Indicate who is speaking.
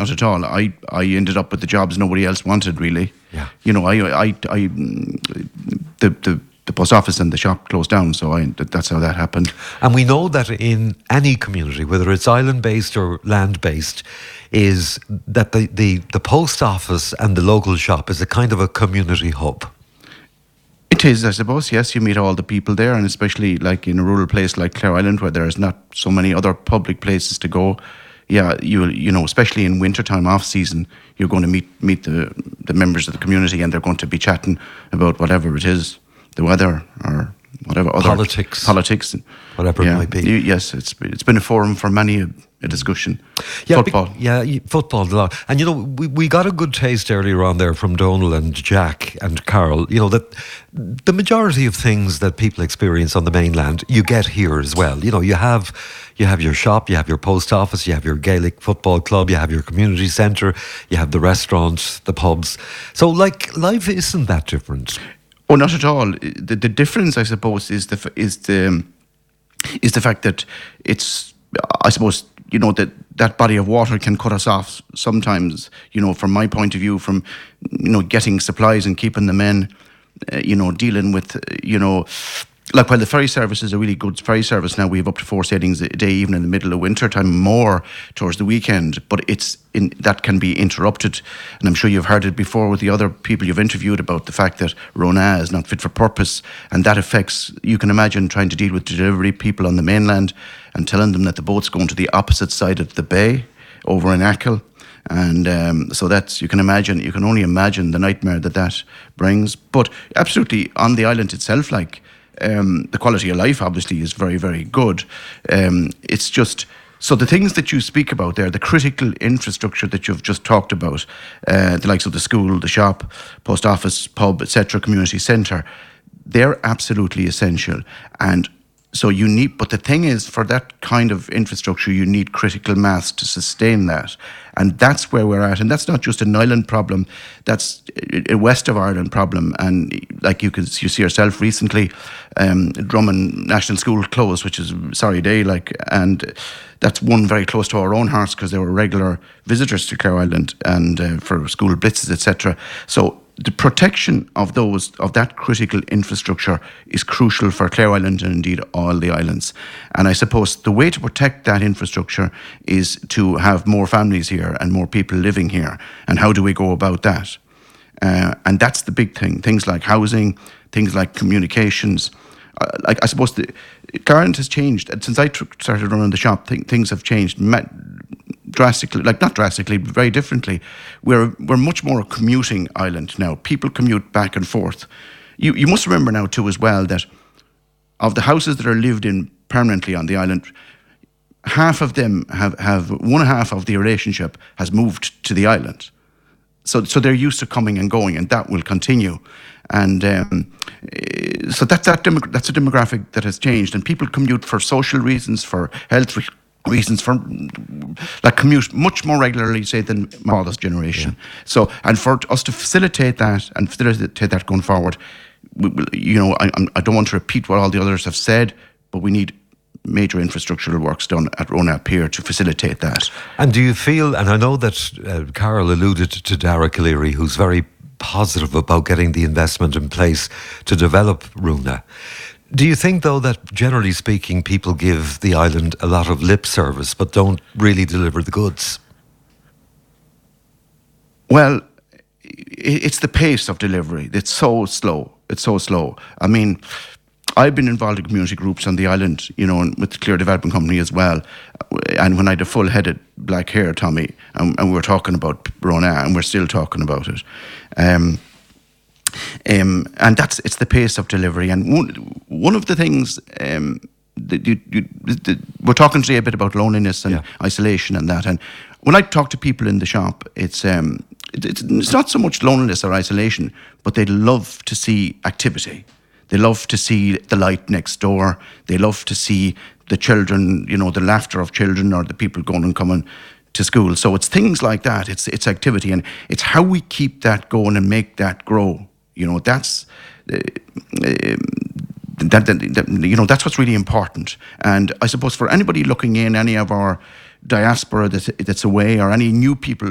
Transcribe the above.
Speaker 1: not at all. I ended up with the jobs nobody else wanted, really.
Speaker 2: Yeah.
Speaker 1: You know, the post office and the shop closed down, so that's how that happened.
Speaker 2: And we know that in any community, whether it's island-based or land-based, is that the post office and the local shop is a kind of a community hub.
Speaker 1: It is, I suppose, yes. You meet all the people there, and especially like in a rural place like Clare Island, where there's not so many other public places to go. Yeah, you know, especially in wintertime, off season, you're going to meet the members of the community, and they're going to be chatting about whatever it is, the weather or whatever other
Speaker 2: politics, whatever it might be.
Speaker 1: Yes, it's been a forum for many a discussion.
Speaker 2: Yeah,
Speaker 1: football.
Speaker 2: Football a lot. And you know, we got a good taste earlier on there from Donal and Jack and Carol. You know that the majority of things that people experience on the mainland, you get here as well. You know, you have your shop, you have your post office, you have your Gaelic football club, you have your community centre, you have the restaurants, the pubs. So, like, life isn't that different.
Speaker 1: Oh, not at all. The difference, I suppose, is the fact that it's, I suppose, you know, that body of water can cut us off sometimes, you know, from my point of view, from, you know, getting supplies and keeping the men, you know, dealing with, you know, like, while the ferry service is a really good ferry service now, we have up to 4 sailings a day, even in the middle of winter time, more towards the weekend, but that can be interrupted. And I'm sure you've heard it before with the other people you've interviewed about the fact that Rona is not fit for purpose, and that affects, you can imagine, trying to deal with delivery people on the mainland and telling them that the boat's going to the opposite side of the bay over in Achill. And so you can only imagine the nightmare that brings. But absolutely, on the island itself, like, the quality of life obviously is very, very good. It's just, so the things that you speak about there, the critical infrastructure that you've just talked about, the likes of the school, the shop, post office, pub, etc., community centre, they're absolutely essential. And so but the thing is, for that kind of infrastructure, you need critical mass to sustain that. And that's where we're at. And that's not just an island problem, that's a West of Ireland problem. And like you see yourself recently, Drummond National School closed, which is a sorry day, like, and that's one very close to our own hearts because they were regular visitors to Clare Island and for school blitzes, etc. So the protection of that critical infrastructure is crucial for Clare Island and indeed all the islands. And I suppose the way to protect that infrastructure is to have more families here and more people living here. And how do we go about that? And that's the big thing. Things like housing, things like communications. Like, I suppose Clare Island has changed. And since I started running the shop, things have changed drastically, like not drastically, but very differently. We're much more a commuting island now. People commute back and forth. You must remember now too as well that of the houses that are lived in permanently on the island, half of them have one half of the relationship has moved to the island. So they're used to coming and going, and that will continue. And so that's a demographic that has changed, and people commute for social reasons, for health reasons, for like commute much more regularly, say, than my father's generation. Yeah. So, and for us to facilitate that going forward, you know, I don't want to repeat what all the others have said, but we need major infrastructural works done at Rona Pier to facilitate that.
Speaker 2: And do you feel, and I know that Carol alluded to Dara Calleary, who's very positive about getting the investment in place to develop Rona. Do you think, though, that generally speaking, people give the island a lot of lip service but don't really deliver the goods?
Speaker 1: Well, it's the pace of delivery. It's so slow. I mean, I've been involved in community groups on the island, you know, and with the Clare Development Company as well. And when I had a full-headed black hair, Tommy, and we were talking about Rona, and we're still talking about it. And it's the pace of delivery. And one of the things we're talking today a bit about loneliness and isolation and that. And when I talk to people in the shop, it's not so much loneliness or isolation, but they love to see activity. They love to see the light next door. They love to see the children, you know, the laughter of children or the people going and coming to school. So it's things like that. It's activity, and it's how we keep that going and make that grow. You know, that's that's what's really important. And I suppose for anybody looking in, any of our diaspora that's away, or any new people